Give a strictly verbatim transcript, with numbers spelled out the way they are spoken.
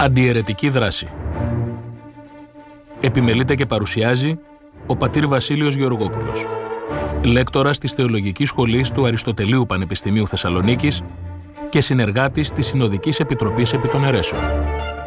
Αντιαιρετική δράση. Επιμελείται και παρουσιάζει ο πατήρ Βασίλειος Γεωργόπουλος, λέκτορας της Θεολογικής Σχολής του Αριστοτελείου Πανεπιστημίου Θεσσαλονίκης και συνεργάτης της Συνοδικής Επιτροπής επί των Αιρέσεων.